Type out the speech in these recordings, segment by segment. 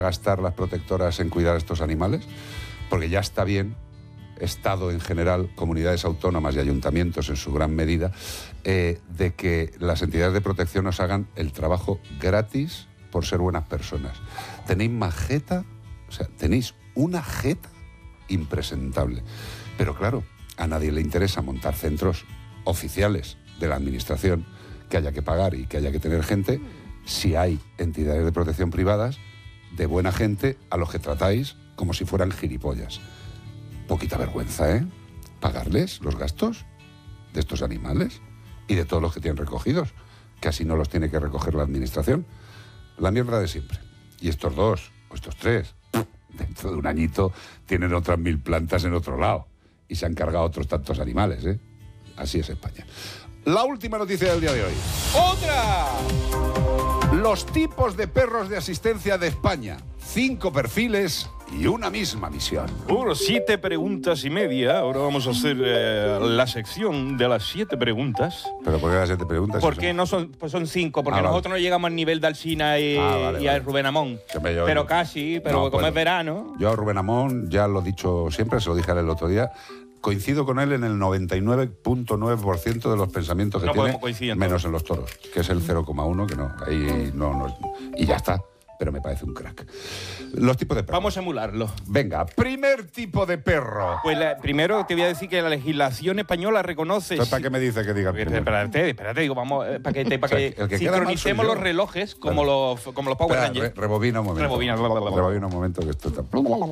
gastar las protectoras en cuidar a estos animales, porque ya está bien, Estado en general, comunidades autónomas y ayuntamientos en su gran medida, de que las entidades de protección nos hagan el trabajo gratis por ser buenas personas. Tenéis más jeta, o sea, tenéis una jeta impresentable. Pero claro, a nadie le interesa montar centros oficiales de la administración que haya que pagar y que haya que tener gente, si hay entidades de protección privadas de buena gente a los que tratáis como si fueran gilipollas. Poquita vergüenza, ¿eh? Pagarles los gastos de estos animales y de todos los que tienen recogidos, que así no los tiene que recoger la administración. La mierda de siempre. Y estos dos, o estos tres, dentro de un añito tienen otras 1000 plantas en otro lado y se han cargado otros tantos animales, ¿eh? Así es España. La última noticia del día de hoy. ¡Otra! Los tipos de perros de asistencia de España. 5 perfiles y una misma misión. 7 preguntas y media. Ahora vamos a hacer la sección de las 7 preguntas. ¿Pero por qué las 7 preguntas? Porque no son, pues son 5, porque nosotros no llegamos al nivel de Alsina y a Rubén Amón. Pero casi, pero como es verano. Yo a Rubén Amón, ya lo he dicho siempre, se lo dije a él el otro día, coincido con él en el 99.9% de los pensamientos que tiene, menos en los toros, que es el 0,1, que no, ahí no, y ya está. Pero me parece un crack. Los tipos de perros. Vamos a emularlo. Venga, primer tipo de perro. Pues primero te voy a decir que la legislación española reconoce... ¿Para qué me dice que diga Espérate, digo, vamos, para que sincronicemos los relojes como los Power Rangers. Rebobina un momento. Rebobina un momento que esto está...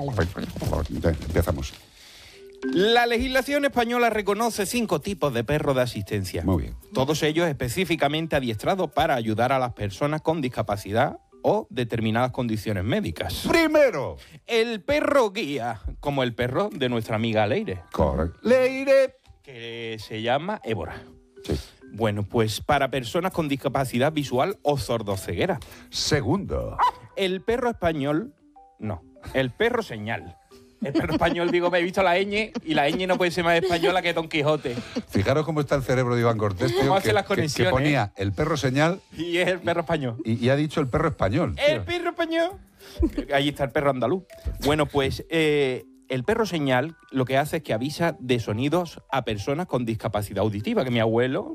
Empezamos. La legislación española reconoce 5 tipos de perros de asistencia. Muy bien. Todos ellos específicamente adiestrados para ayudar a las personas con discapacidad o determinadas condiciones médicas. Primero, el perro guía, como el perro de nuestra amiga Leire. Correcto. Leire. Que se llama Évora. Sí. Bueno, pues para personas con discapacidad visual o sordoceguera. Segundo. El perro español, no. El perro señal. El perro español, digo, me he visto la ñ y la ñ no puede ser más española que Don Quijote. Fijaros cómo está el cerebro de Iván Cortés, tío, que ponía el perro señal y es el perro español. Y ha dicho el perro español. El perro español. Allí está el perro andaluz. Bueno, pues el perro señal lo que hace es que avisa de sonidos a personas con discapacidad auditiva, que mi abuelo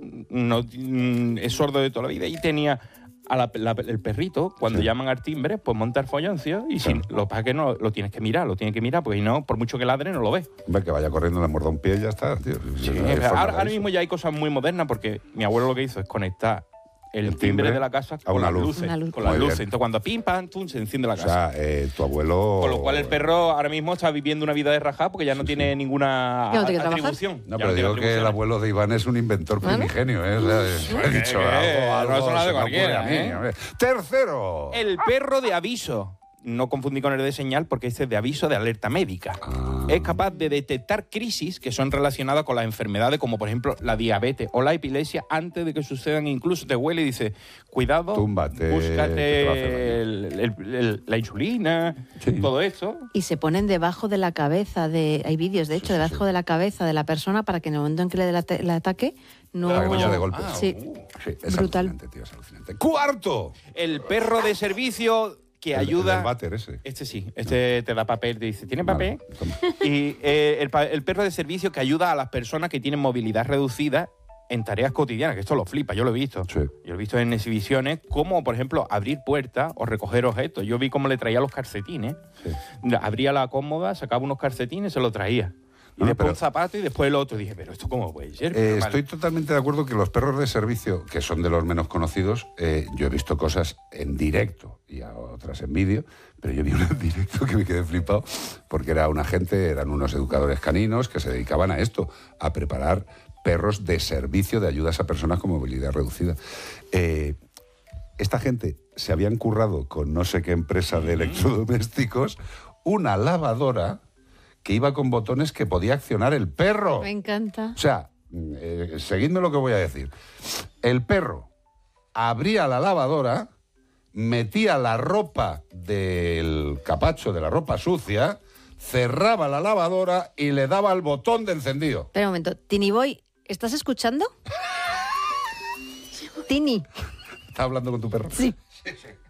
es sordo de toda la vida y tenía... el perrito, cuando llaman al timbre, pues monta el folloncio y si lo que pasa es que no lo tienes que mirar, porque si no, por mucho que ladre, no lo ves. Ve que vaya corriendo, le muerda un pie y ya está, tío. Sí, ahora mismo ya hay cosas muy modernas porque mi abuelo lo que hizo es conectar el timbre de la casa con las luces. Con las luces. Entonces cuando pim, pam, tum, se enciende la casa. O sea, tu abuelo... Con lo cual el perro ahora mismo está viviendo una vida de rajá porque ya no tiene ninguna atribución. No, pero digo que el abuelo de Iván es un inventor primigenio, ¿eh? O sea, he dicho algo no es de cualquiera, ¿eh? Tercero. El perro de aviso. No confundí con el de señal porque este es de aviso de alerta médica. Es capaz de detectar crisis que son relacionadas con las enfermedades como por ejemplo la diabetes o la epilepsia antes de que sucedan. Incluso te huele y dice, cuidado, túmbate, búscate la insulina, todo esto. Y se ponen debajo de la cabeza, hay vídeos de hecho, debajo de la cabeza de la persona para que en el momento en que le dé el ataque no... de golpe. Sí, es brutal. Alucinante, tío, es alucinante. ¡Cuarto! El perro de servicio... que ayuda... El váter ese. Este te da papel, te dice, ¿tiene papel? Y el perro de servicio que ayuda a las personas que tienen movilidad reducida en tareas cotidianas, que esto lo flipa, yo lo he visto. Sí. Yo lo he visto en exhibiciones, como por ejemplo abrir puertas o recoger objetos. Yo vi cómo le traía los calcetines. Sí. Abría la cómoda, sacaba unos calcetines, se los traía. Y después un zapato y después el otro. Dije, pero ¿esto cómo puede ser? Estoy totalmente de acuerdo que los perros de servicio, que son de los menos conocidos, yo he visto cosas en directo y a otras en vídeo, pero yo vi uno en directo que me quedé flipado porque eran unos educadores caninos que se dedicaban a esto, a preparar perros de servicio de ayudas a personas con movilidad reducida. Esta gente se habían currado con no sé qué empresa de electrodomésticos una lavadora que iba con botones que podía accionar el perro. Me encanta. O sea, seguidme lo que voy a decir. El perro abría la lavadora, metía la ropa del capacho, de la ropa sucia, cerraba la lavadora y le daba el botón de encendido. Espera un momento. Tini Boy, ¿estás escuchando? Tini. ¿Estás hablando con tu perro? Sí. Sí.